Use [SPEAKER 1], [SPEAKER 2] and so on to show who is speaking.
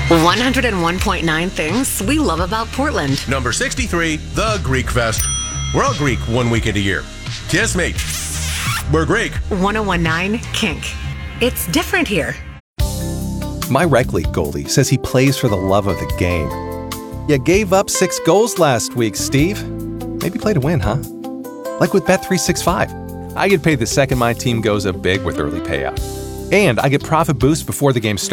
[SPEAKER 1] 101.9 things we love about Portland.
[SPEAKER 2] Number 63, the Greek Fest. We're all Greek 1 weekend a year. Kiss me. We're Greek.
[SPEAKER 1] 101.9 Kink. It's different here.
[SPEAKER 3] My rec league goalie says he plays for the love of the game. You gave up 6 goals last week, Steve. Maybe play to win, huh? Like with Bet365. I get paid the second my team goes up big with early payout. And I get profit boost before the game starts.